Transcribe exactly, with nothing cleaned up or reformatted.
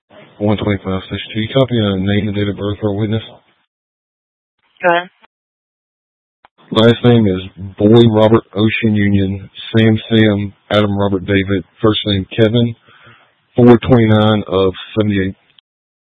one twenty-five, Station two. You copy a name and date of birth for a witness? Go ahead. Last name is Boy Robert Ocean Union, Sam Sam, Adam Robert David, first name Kevin, four twenty-nine of seventy-eight.